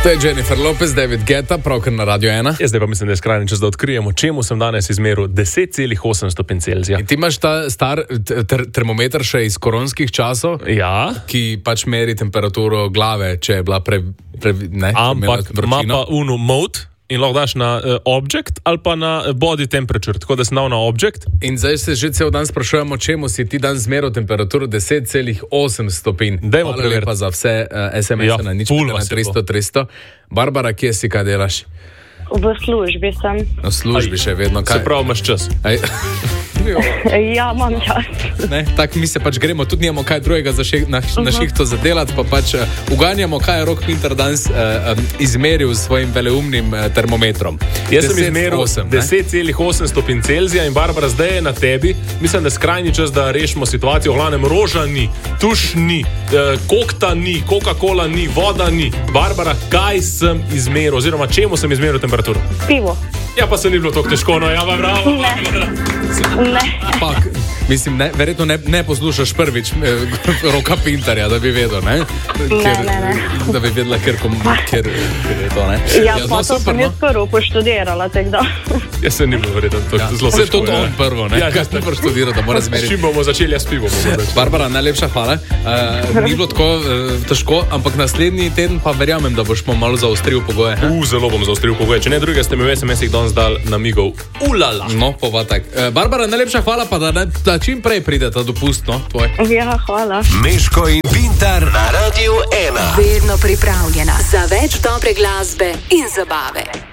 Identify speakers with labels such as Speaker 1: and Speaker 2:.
Speaker 1: To je Jennifer Lopez, David Guetta, pravkar na Radio 1.
Speaker 2: Zdaj pa mislim, da je skrajni čas, da odkrijemo, čemu sem danes izmeril 10,8 stopinj Celzija.
Speaker 1: In ti imaš ta star termometer še iz koronskih časov,
Speaker 2: Ja,
Speaker 1: ki pač meri temperaturo glave, če je bila
Speaker 2: ampak ima pa uno mode in lahko daš na object ali pa na body temperature, tako da si na object.
Speaker 1: In zdaj se že cel dan sprašujemo, čemu si ti dan zmeril temperaturo 10,8 stopinj.
Speaker 2: Dajmo
Speaker 1: Hvala
Speaker 2: preveriti.
Speaker 1: lepa za vse SMS-e na nič
Speaker 2: ful
Speaker 1: na
Speaker 2: vas je
Speaker 1: 300. Barbara, kje si, kaj delaš?
Speaker 3: V službi sem.
Speaker 1: Na službi še vedno.
Speaker 2: Se pravi, imaš čas.
Speaker 3: Ja, imam čas.
Speaker 1: Tako mi se pač gremo, tudi nimamo kaj drugega na šihto zadelati, pa pač uganjamo, kaj je Rok Pintar danes izmeril s svojim veleumnim termometrom.
Speaker 2: Jaz sem izmeril 10,8 stopinj Celzija in Barbara, zdaj je na tebi. Mislim, da je skrajni čas, da rešimo situacijo. V glavnem, roža ni, tuš ni, kokta ni, Coca-Cola ni, voda ni. Barbara, kaj sem izmeril, oziroma čemu sem izmeril temperaturo?
Speaker 3: Pivo.
Speaker 2: Ja, pa se ni bilo tako težko, no, ja, bravo.
Speaker 3: Ne.
Speaker 1: Pak, mislim, verjetno ne poslušaš prvič Roka Pintarja, da bi vedel, ne?
Speaker 3: Ne.
Speaker 1: Da bi vedela, ker je to, ne?
Speaker 3: Ja, pa to sem jaz prvo poštudirala, tako da.
Speaker 2: Jaz se ni bilo verjetno zelo
Speaker 1: Vse
Speaker 2: težko.
Speaker 1: to on prvo, ne?
Speaker 2: Ja,
Speaker 1: Kaj ste preštudirali, da mora
Speaker 2: S
Speaker 1: zmeriti?
Speaker 2: čim bomo začeli, jaz pivo bomo začeli.
Speaker 1: Barbara, najlepša hvala. Ni bilo tako težko, ampak naslednji teden pa verjamem, da boš malo zaostril pogoje.
Speaker 2: Zelo bom zaostril pogoje. Če ne druge, ste mi v SMS-ih danes dal namigov. Ulala!
Speaker 1: No, pa tak. Barbara, najlepša hvala, pa da čim prej pride ta dopust, no, tvoj.
Speaker 3: Ja, hvala.
Speaker 4: Meško in Pintar na Radio 1.
Speaker 5: Vedno pripravljena za več dobre glasbe in zabave.